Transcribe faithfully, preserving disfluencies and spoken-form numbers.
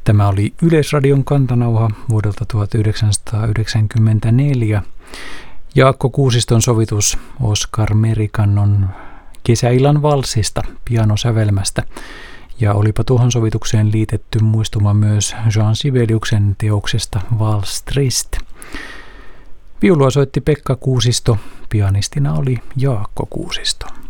Tämä oli Yleisradion kantanauha vuodelta tuhatyhdeksänsataayhdeksänkymmentäneljä. Jaakko Kuusiston sovitus Oskar Merikannon Kesäillan valssista pianosävelmästä. Ja olipa tuohon sovitukseen liitetty muistuma myös Jean Sibeliuksen teoksesta Vals Triste. Viulua soitti Pekka Kuusisto, pianistina oli Jaakko Kuusisto.